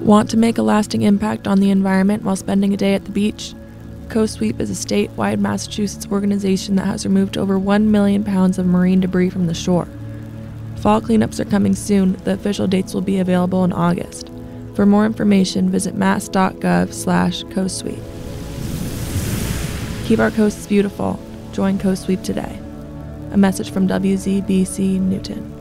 Want to make a lasting impact on the environment while spending a day at the beach? Coast Sweep is a statewide Massachusetts organization that has removed over 1 million pounds of marine debris from the shore. Fall cleanups are coming soon. The official dates will be available in August. For more information, visit mass.gov/coastsweep. Keep our coasts beautiful. Join Coast Sweep today. A message from WZBC Newton.